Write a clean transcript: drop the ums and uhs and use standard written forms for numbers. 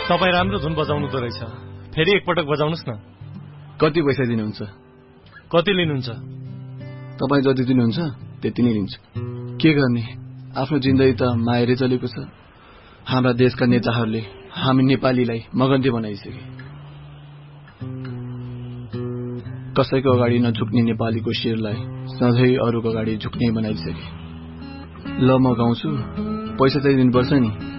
तपाईँ राम्रो धुन बजाउनु रहेछ। फेरि एकपटक बजाउनुस् न। कति पैसा दिनुहुन्छ? कति लिनुहुन्छ? तपाईँ जति दिनुहुन्छ त्यति नै लिन्छु। के गर्ने, आफ्नो जिन्दगी त मायाले चलेको छ। हाम्रा देशका नेताहरूले हामी नेपालीलाई मगन्ते बनाइसके। कसैको अगाडि नझुक्ने नेपालीको शिरलाई सधैँ अरूको अगाडि झुक्ने बनाइसके। ल म गाउँछु, पैसा चाहिँ दिनुपर्छ नि।